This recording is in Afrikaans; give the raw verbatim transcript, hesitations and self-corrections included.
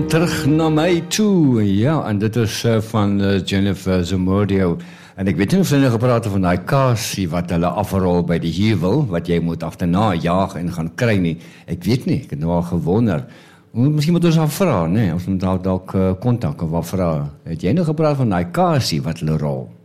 Terug na my toe, ja, en dit is uh, van uh, Jennifer Zamordio. En ek weet nie of hulle nou gepraat het van die kasie wat hulle afrol by die huwel, wat jy moet agterna jaag en gaan kry nie. Ek weet nie, ek het nou al gewonder. Miskien moet ons al vra, nee, ons moet dalk dalk kontak uh, of wat vra. Het jy nou gepraat van die kasie wat hulle rol?